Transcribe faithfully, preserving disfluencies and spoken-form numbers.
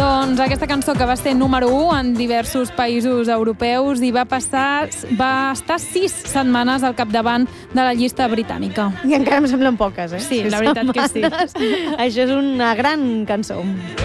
Doncs aquesta cançó que va ser número u en diversos països europeus i va passar, va estar sis setmanes al capdavant de la llista britànica. I encara em semblen poques, eh? Sí, la veritat que sí. Això és una gran cançó.